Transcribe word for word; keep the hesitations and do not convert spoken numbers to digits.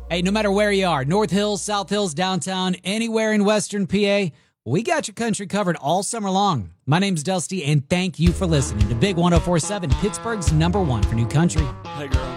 Hey, no matter where you are, North Hills, South Hills, downtown, anywhere in Western P A, we got your country covered all summer long. My name's Dusty, and thank you for listening to Big one oh four point seven, Pittsburgh's number one for new country. Hey, girl.